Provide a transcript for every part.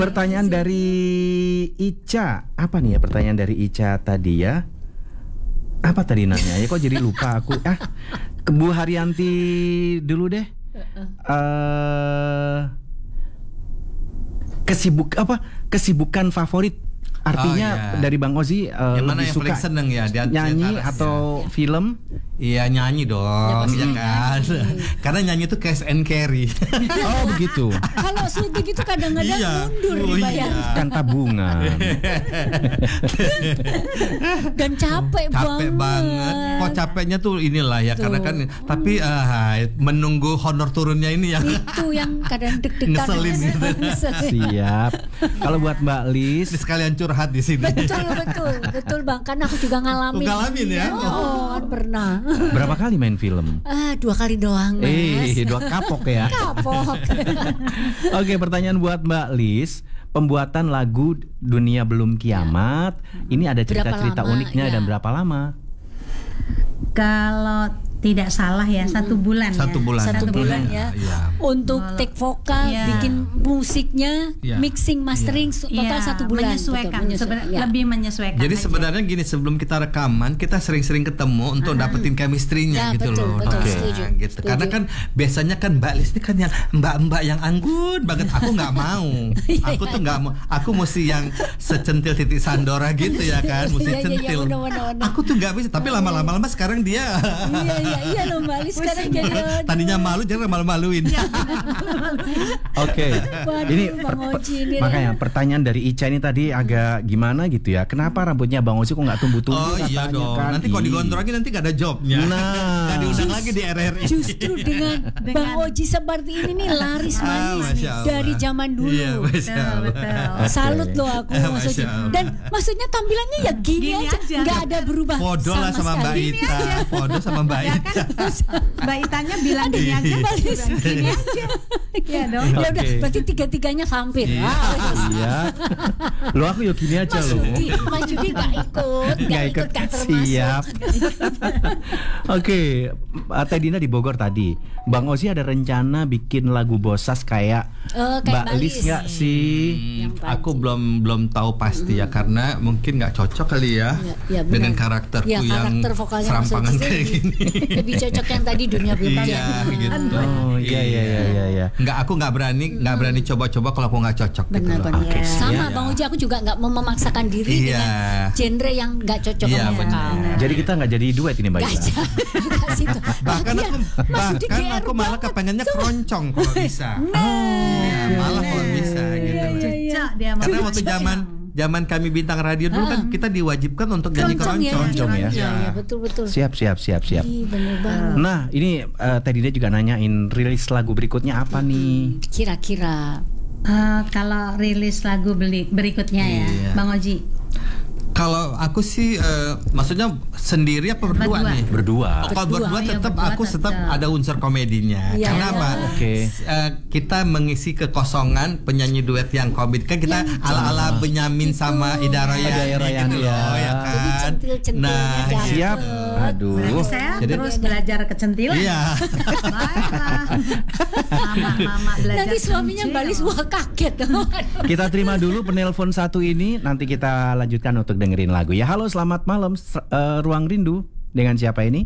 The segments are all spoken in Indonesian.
Pertanyaan dari Ica. Apa nih ya pertanyaan dari Ica tadi ya? Apa tadi nanya? Ya kok jadi lupa aku. Ke Bu Haryanti dulu deh. Kesibukan favorit. Artinya dari Bang Ozi yang mana lebih yang suka paling seneng ya? nyanyi atau film? Iya nyanyi dong, ya kan? Karena nyanyi itu cash and carry. Oh begitu. Kalau syuting itu kadang-kadang mundur dibayar. Kan tabungan. Dan capek banget. Kok capeknya tuh inilah ya, karena kan tapi menunggu honor turunnya ini yang itu yang kadang deg-degan. Ngeselin gitu. Siap. Kalau buat Mbak Lis, sekalian curhat di sini. Betul Bang, kan aku juga ngalamin. Ngalamin ya? Oh, pernah. Berapa kali main film? 2 kali doang, Mas. 2 kapok ya. Kapok. Oke, pertanyaan buat Mbak Lis. Pembuatan lagu Dunia Belum Kiamat, ini ada cerita-cerita uniknya dan berapa lama? Kalau tidak salah ya 1 bulan. 1 bulan. 1 bulan ya. Untuk take vokal, bikin musiknya, mixing, mastering total 1 bulan. Menyesuaikan. Lebih menyesuaikan. Jadi sebenarnya gini, sebelum kita rekaman kita sering-sering ketemu untuk dapetin chemistry-nya gitu loh. Gitu. Karena kan biasanya kan Mbak Lis ini kan yang mbak-mbak yang anggun banget. Aku nggak mau. Aku tuh nggak mau. Aku mesti yang secentil titik Sandora gitu ya kan. Mesti centil. Aku tuh nggak bisa. Tapi lama-lama sekarang dia. Iya loh Mbak Lis sekarang jadi tadinya malu jadi malu-maluin. Oke. Ini makanya pertanyaan dari Ica ini tadi agak gimana gitu ya. Kenapa rambutnya Bang Ozi kok nggak tumbuh-tumbuh? Oh iya dong. Kan? Nanti kalau digondrongin nanti gak ada jobnya. Nah, gak diundang lagi di RRI. Justru dengan Bang Ozi seperti ini nih laris manis dari zaman dulu. Iya, betul. Salut loh aku maksudnya. Dan maksudnya tampilannya ya gini aja. Nggak ada berubah. Podo lah sama Mbak Ita. Podo sama Mbak Ita. Mbak Itanya bilang gini aja, gini aja. Iya dong. Ya udah, berarti 3-3-nya hampir. Iya. Lo aku yuk gini aja loh. Mas Yudi nggak ikut termasuk. Siap. Oke, Teh Dina di Bogor tadi. Bang Ozi ada rencana bikin lagu Bosas kayak Mbak Lis nggak sih? Aku belum tahu pasti ya, karena mungkin nggak cocok kali ya dengan karakterku yang serampangan kayak gini. Lebih cocok yang tadi Dunia Belum Kiamat. Gitu. Oh iya. Aku nggak berani coba-coba kalau aku nggak cocok. Benar-benar. Okay, sama Bang Uji, aku juga nggak mau memaksakan diri dengan genre yang nggak cocok sama vokal. Jadi kita nggak jadi duet ini Mbak Ita. Bahkan aku malah kepengennya keroncong kalau bisa. Malah kalau bisa gitu. Karena waktu zaman kami bintang radio dulu kan kita diwajibkan untuk nyanyi keroncong ya. Iya, betul. Siap. Iya, bener banget. Nah, ini Teh Dina juga nanyain rilis lagu berikutnya apa nih? Kira-kira kalau rilis lagu berikutnya ya, Bang Oji. Kalau aku sih maksudnya sendiri apa berdua nih? Berdua. Kalau berdua tetap aku tetap ada unsur komedinya. Karena apa? Kita mengisi kekosongan penyanyi duet yang komedi. Kan kita ala-ala Benyamin sama Ida Royan gitu loh, ya kan. Nah, siap. Aduh. Berarti saya terus belajar kecentilan. Iya. Mama belajar. Nanti suaminya Mbak Lis wah kaget. Kita terima dulu penelpon satu ini, nanti kita lanjutkan untuk dengerin lagu ya. Halo, selamat malam. Ruang Rindu dengan siapa ini?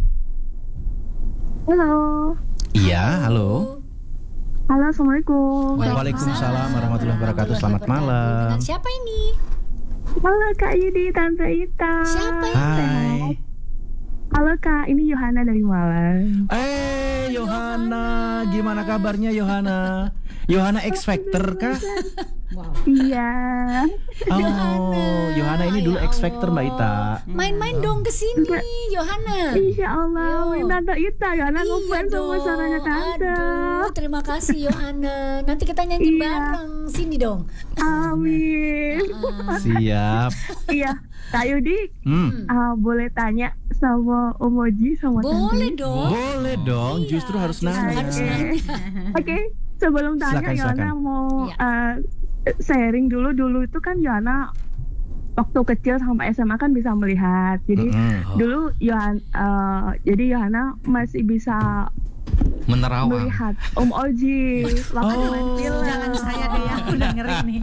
Halo. Iya, halo. Halo, assalamualaikum. Waalaikumsalam warahmatullahi wabarakatuh. Selamat malam. Dengan siapa ini? Halo Kak Yudi, Tante Ita. Siapa ini? Hai. Halo Kak, ini Yohana dari Malang. Yohana, gimana kabarnya Yohana? Yohana X Factor kah? Wow. Iya. Oh, Yohana ini dulu X Factor Mbak Ita. Main-main dong ke sini, Yohana. Insya Allah, Tante Ita, Yohana ngefans sama suaranya Tante. Aduh, terima kasih Yohana. Nanti kita nyanyi bareng. Sini dong. Amin. Siap. Iya, Kak Yudi, boleh tanya sama Om Oji sama Boleh Tante? dong. Boleh dong, justru harus nanya. Oke, sebelum tanya Yohana mau sharing dulu itu kan Yohana waktu kecil sama SMA kan bisa melihat. Jadi dulu Yohana masih bisa menerawang melihat Om Oji waktu main film. Jangan saya deh, aku udah ngeri nih.